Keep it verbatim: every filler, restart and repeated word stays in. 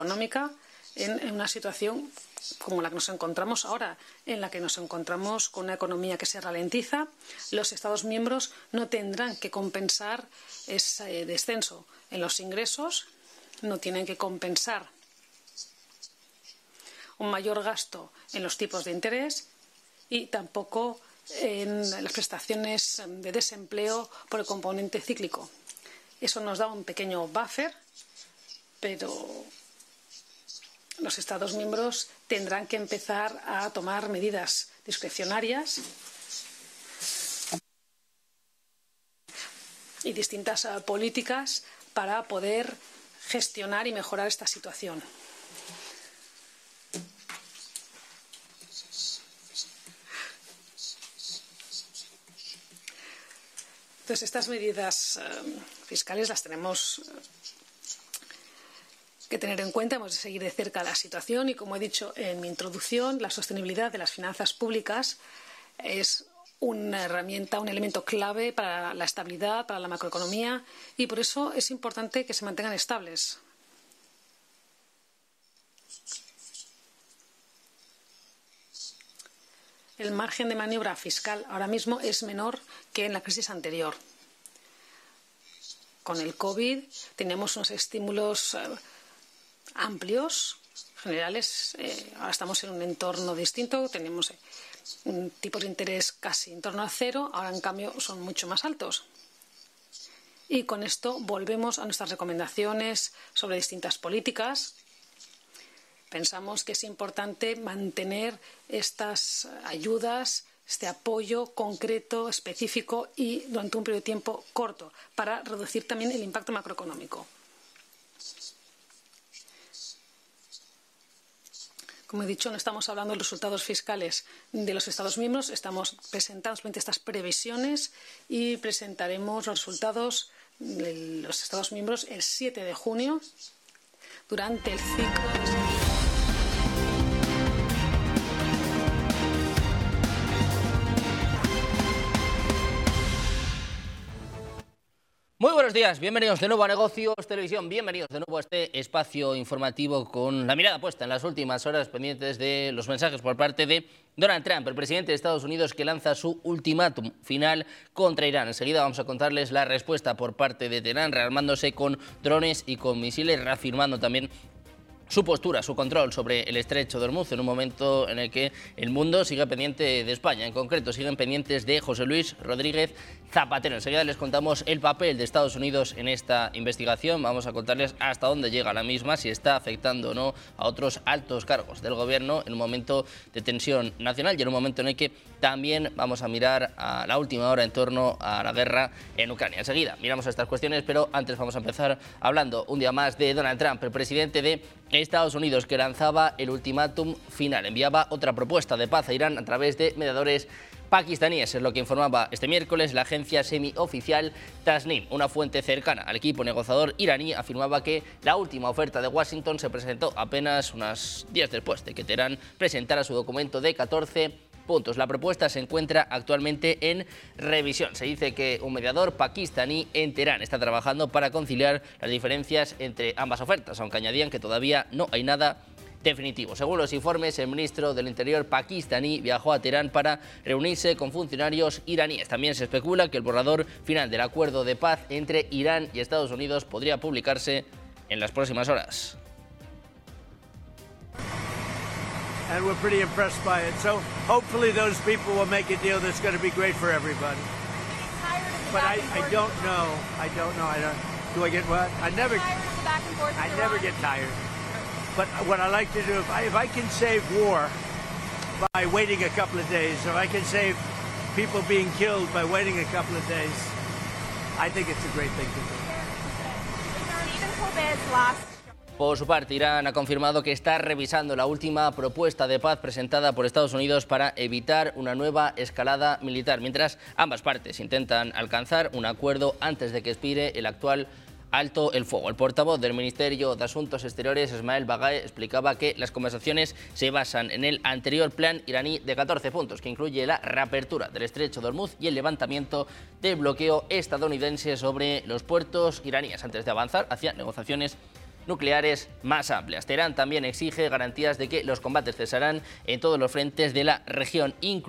económica en, en una situación como la que nos encontramos ahora, en la que nos encontramos con una economía que se ralentiza. Los Estados miembros no tendrán que compensar ese descenso en los ingresos, no tienen que compensar un mayor gasto en los tipos de interés y tampoco en las prestaciones de desempleo por el componente cíclico. Eso nos da un pequeño buffer, pero los Estados miembros tendrán que empezar a tomar medidas discrecionarias y distintas uh, políticas para poder gestionar y mejorar esta situación. Entonces, estas medidas uh, fiscales las tenemos uh, que tener en cuenta. Hemos de seguir de cerca la situación y, como he dicho en mi introducción, la sostenibilidad de las finanzas públicas es una herramienta, un elemento clave para la estabilidad, para la macroeconomía, y por eso es importante que se mantengan estables. El margen de maniobra fiscal ahora mismo es menor que en la crisis anterior. Con el COVID tenemos unos estímulos eh, amplios, generales. Eh, ahora estamos en un entorno distinto, tenemos eh, tipos de interés casi en torno a cero, ahora en cambio son mucho más altos. Y con esto volvemos a nuestras recomendaciones sobre distintas políticas. Pensamos que es importante mantener estas ayudas, este apoyo concreto, específico y durante un periodo de tiempo corto para reducir también el impacto macroeconómico. Como he dicho, no estamos hablando de los resultados fiscales de los Estados miembros, estamos presentando solamente estas previsiones y presentaremos los resultados de los Estados miembros el siete de junio durante el ciclo. Muy buenos días, bienvenidos de nuevo a Negocios Televisión, bienvenidos de nuevo a este espacio informativo con la mirada puesta en las últimas horas pendientes de los mensajes por parte de Donald Trump, el presidente de Estados Unidos, que lanza su ultimátum final contra Irán. Enseguida vamos a contarles la respuesta por parte de Teherán, rearmándose con drones y con misiles, reafirmando también su postura, su control sobre el estrecho de Hormuz en un momento en el que el mundo sigue pendiente de España. En concreto, siguen pendientes de José Luis Rodríguez Zapatero. Enseguida les contamos el papel de Estados Unidos en esta investigación. Vamos a contarles hasta dónde llega la misma, si está afectando o no a otros altos cargos del gobierno en un momento de tensión nacional y en un momento en el que también vamos a mirar a la última hora en torno a la guerra en Ucrania. Enseguida miramos estas cuestiones, pero antes vamos a empezar hablando un día más de Donald Trump, el presidente de Estados Unidos, que lanzaba el ultimátum final. Enviaba otra propuesta de paz a Irán a través de mediadores pakistaníes, es lo que informaba este miércoles la agencia semioficial Tasnim. Una fuente cercana al equipo negociador iraní afirmaba que la última oferta de Washington se presentó apenas unos días después de que Teherán presentara su documento de catorce puntos. La propuesta se encuentra actualmente en revisión. Se dice que un mediador pakistaní en Teherán está trabajando para conciliar las diferencias entre ambas ofertas, aunque añadían que todavía no hay nada definitivo. Según los informes, el ministro del Interior pakistaní viajó a Teherán para reunirse con funcionarios iraníes. También se especula que el borrador final del acuerdo de paz entre Irán y Estados Unidos podría publicarse en las próximas horas. And we're pretty impressed by it. So hopefully those people will make a deal that's going to be great for everybody. But I, I don't know. I don't know. I don't. Do I get what? I never. I never get tired. But what I like to do, if I, if I can save war by waiting a couple of days, if I can save people being killed by waiting a couple of days, I think it's a great thing to do. Por su parte, Irán ha confirmado que está revisando la última propuesta de paz presentada por Estados Unidos para evitar una nueva escalada militar, mientras ambas partes intentan alcanzar un acuerdo antes de que expire el actual alto el fuego. El portavoz del Ministerio de Asuntos Exteriores, Esmael Baghaei, explicaba que las conversaciones se basan en el anterior plan iraní de catorce puntos, que incluye la reapertura del estrecho de Hormuz y el levantamiento del bloqueo estadounidense sobre los puertos iraníes, antes de avanzar hacia negociaciones nucleares más amplias. Teherán también exige garantías de que los combates cesarán en todos los frentes de la región, incluidos